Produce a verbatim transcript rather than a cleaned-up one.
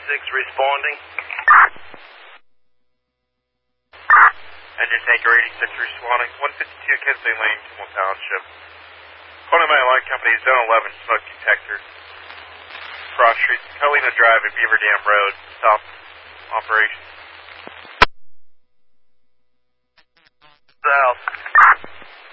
eighty-six responding. Engine Tanker eighty-six responding. one fifty-two Kinsley Lane, Kimmel Township. Calling my line company, Zone eleven, smoke detector. Cross Street, Helena Drive and Beaver Dam Road, stop operation. South.